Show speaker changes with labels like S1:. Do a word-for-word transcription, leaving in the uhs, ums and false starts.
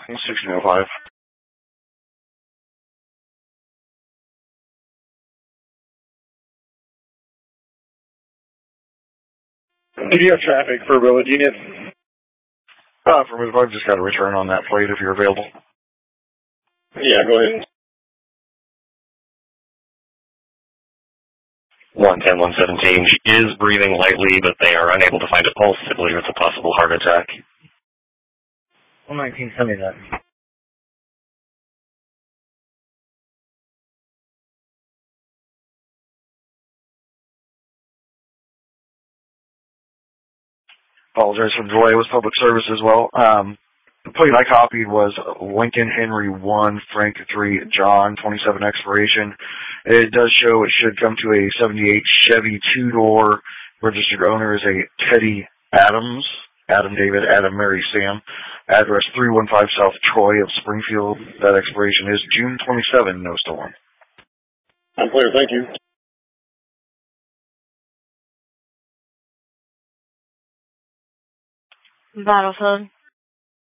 S1: sixteen oh five.
S2: Do you have traffic for Willett unit?
S1: Uh, for move, I've just got a return on that plate if you're available.
S2: Yeah, go ahead.
S3: one ten, one seventeen. She is breathing lightly, but they are unable to find a pulse. They believe it's a possible heart attack.
S4: one nineteen, send me that.
S1: Apologize for the delay. It was public service as well. Um, the plate I copied was Lincoln Henry one, Frank three, John, twenty-seven expiration. It does show it should come to a seventy-eight Chevy two-door. Registered owner is a Teddy Adams, Adam David, Adam Mary Sam. Address three one five South Troy of Springfield. That expiration is June twenty-seventh, no storm.
S2: I'm clear, thank you.
S5: Battlefield.